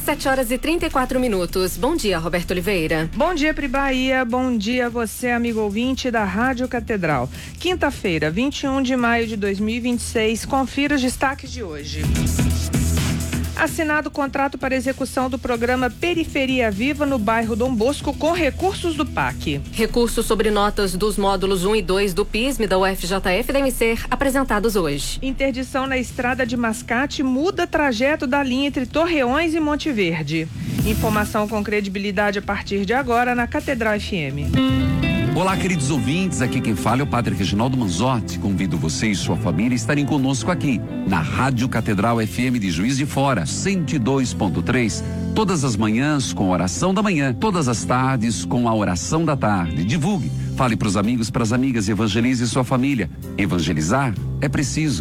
7h34. Bom dia, Roberto Oliveira. Bom dia, Pri Bahia. Bom dia a você, amigo ouvinte da Rádio Catedral. Quinta-feira, 21 de maio de 2026. Confira os destaques de hoje. Assinado o contrato para execução do programa Periferia Viva no bairro Dom Bosco com recursos do PAC. Recursos sobre notas dos módulos 1 e 2 do PISM da UFJF devem ser apresentados hoje. Interdição na estrada de Mascate muda trajeto da linha entre Torreões e Monte Verde. Informação com credibilidade a partir de agora na Catedral FM. Olá, queridos ouvintes, aqui quem fala é o Padre Reginaldo Manzotti. Convido você e sua família a estarem conosco aqui, na Rádio Catedral FM de Juiz de Fora, 102.3, todas as manhãs com a oração da manhã, todas as tardes com a oração da tarde. Divulgue, fale para os amigos, para as amigas, evangelize sua família. Evangelizar é preciso.